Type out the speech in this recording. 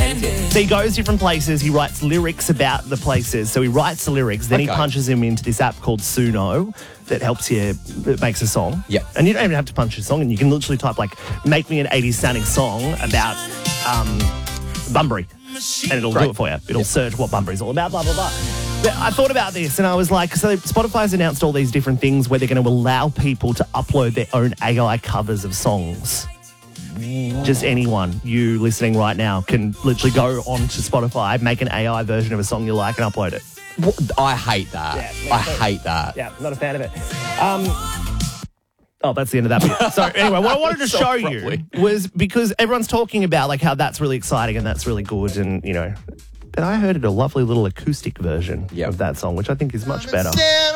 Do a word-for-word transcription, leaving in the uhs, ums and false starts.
So he goes different places. He writes lyrics about the places. So he writes the lyrics, then Okay. he punches them into this app called Suno that helps you, that makes a song. Yeah. And you don't even have to punch a song, and you can literally type like, make me an eighties sounding song about um, Bunbury. And it'll Great. do it for you. It'll search what Bunbury's all about, blah, blah, blah. But I thought about this and I was like, so Spotify's announced all these different things where they're going to allow people to upload their own A I covers of songs. Just anyone, you listening right now, can literally go onto Spotify, make an A I version of a song you like and upload it. What? I hate that. Yeah, I hate that. Yeah, not a fan of it. Um, oh, that's the end of that bit. So anyway, what I wanted to Stop show properly. you was because everyone's talking about like how that's really exciting and that's really good and, you know, but I heard it a lovely little acoustic version Yep. of that song, which I think is much better.